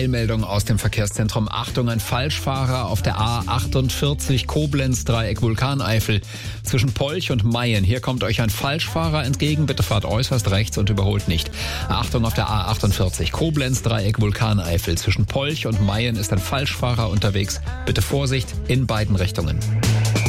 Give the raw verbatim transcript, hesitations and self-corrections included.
Eilmeldung aus dem Verkehrszentrum. Achtung, ein Falschfahrer auf der A achtundvierzig Koblenz, Dreieck Vulkaneifel zwischen Polch und Mayen. Hier kommt euch ein Falschfahrer entgegen. Bitte fahrt äußerst rechts und überholt nicht. Achtung, auf der A achtundvierzig Koblenz, Dreieck Vulkaneifel zwischen Polch und Mayen ist ein Falschfahrer unterwegs. Bitte Vorsicht in beiden Richtungen.